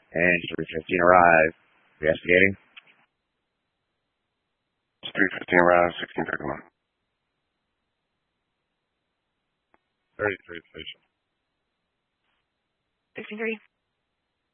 And 315 arrive. Investigating. 315 arrive, 1631. 33 station. 1630.